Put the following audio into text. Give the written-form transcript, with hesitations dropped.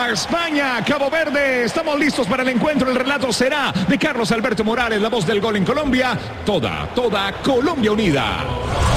España, Cabo Verde. Estamos listos para el encuentro. El relato será de Carlos Alberto Morales, la voz del gol en Colombia. Toda Colombia unida.